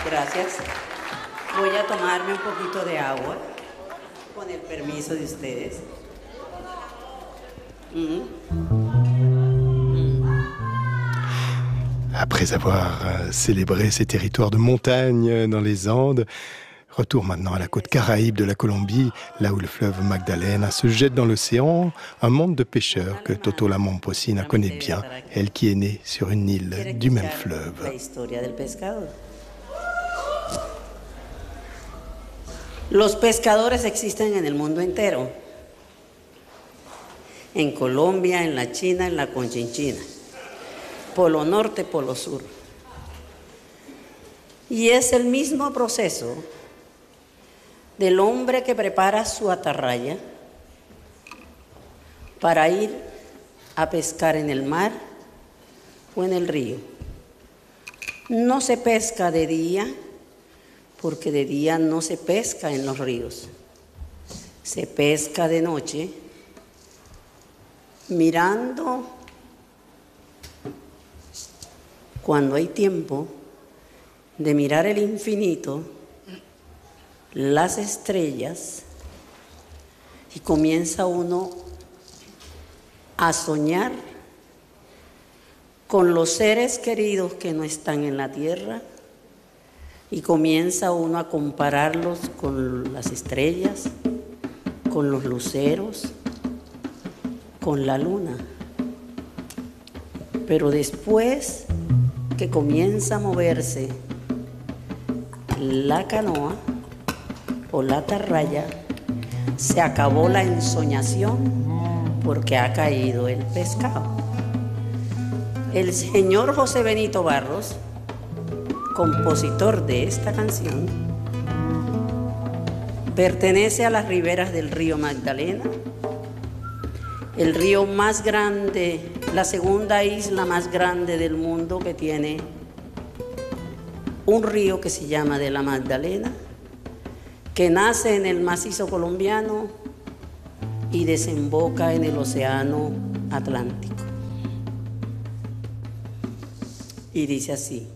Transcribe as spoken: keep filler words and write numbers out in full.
Gracias. Voy a tomarme un poquito de agua, con el permiso de ustedes. Mm. Après avoir célébré ces territoires de montagne dans les Andes, retour maintenant à la côte caraïbe de la Colombie, là où le fleuve Magdalena se jette dans l'océan, un monde de pêcheurs que Toto la Momposina connaît bien, elle qui est née sur une île du même fleuve. La historia del pescado. Los pescadores existen en el mundo entero. En Colombia, en la China, en la Conchinchina. Polo norte, polo sur. Y es el mismo proceso del hombre que prepara su atarraya para ir a pescar en el mar o en el río. No se pesca de día, porque de día no se pesca en los ríos. Se pesca de noche, mirando cuando hay tiempo de mirar el infinito, las estrellas, y comienza uno a soñar con los seres queridos que no están en la tierra, y comienza uno a compararlos con las estrellas, con los luceros, con la luna. Pero después que comienza a moverse la canoa o la atarraya, se acabó la ensoñación porque ha caído el pescado. El señor José Benito Barros, compositor de esta canción, pertenece a las riberas del río Magdalena, el río más grande, la segunda isla más grande del mundo, que tiene un río que se llama de la Magdalena, que nace en el macizo colombiano y desemboca en el océano Atlántico. Y dice así: